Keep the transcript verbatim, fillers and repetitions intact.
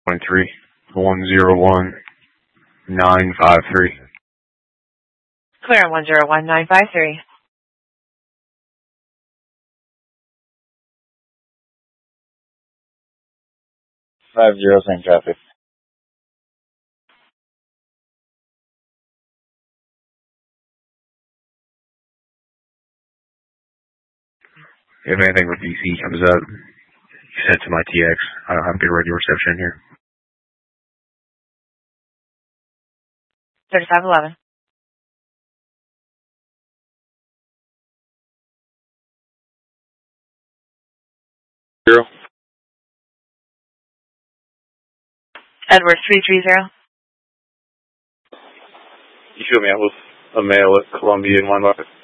Point three one zero one nine five three. Clear on one zero one nine five three. Five zero, same traffic. If anything with D C comes up, send to my T X. I don't have good radio reception here. thirty-five eleven. Zero. Edward three three zero. You show me out with a male at Columbia in one bucket.